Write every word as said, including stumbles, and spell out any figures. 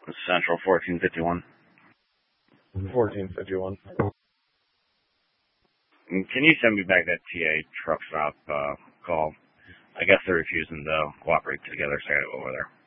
Central fourteen fifty-one. fourteen fifty-one. Can you send me back that T A truck stop uh, call? I guess they're refusing to cooperate together, so I gotta go over there.